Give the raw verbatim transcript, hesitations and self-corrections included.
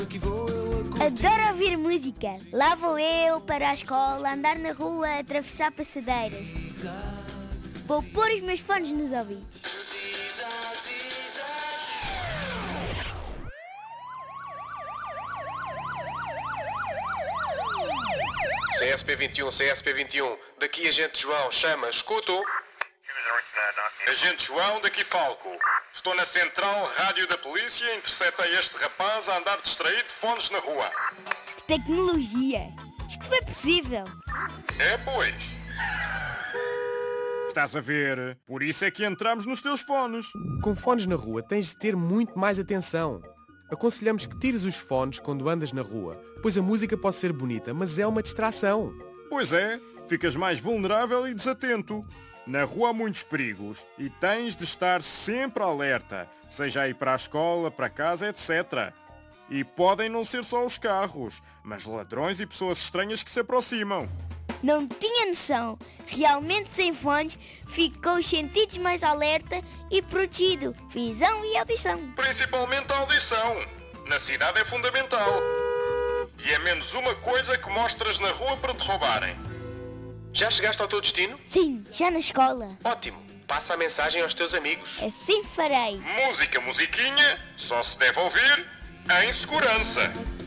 Adoro ouvir música. Lá vou eu para a escola, andar na rua, atravessar passadeiras. Vou pôr os meus fones nos ouvidos. C S P vinte e um, C S P vinte e um, daqui Agente João, chama, escuto. Agente João, daqui Falco. Estou na central rádio da polícia e interceptei este rapaz a andar distraído de fones na rua. Tecnologia. Isto é possível. É, pois. Estás a ver? Por isso é que entramos nos teus fones. Com fones na rua tens de ter muito mais atenção. Aconselhamos que tires os fones quando andas na rua, pois a música pode ser bonita, mas é uma distração. Pois é, ficas mais vulnerável e desatento. Na rua há muitos perigos e tens de estar sempre alerta, seja a ir para a escola, para casa, etcétera. E podem não ser só os carros, mas ladrões e pessoas estranhas que se aproximam. Não tinha noção. Realmente sem fones fico com os sentidos mais alerta e protegido. Visão e audição. Principalmente a audição. Na cidade é fundamental. E é menos uma coisa que mostras na rua para te roubarem. Já chegaste ao teu destino? Sim, já na escola. Ótimo. Passa a mensagem aos teus amigos. Assim farei. Música, musiquinha, só se deve ouvir em segurança.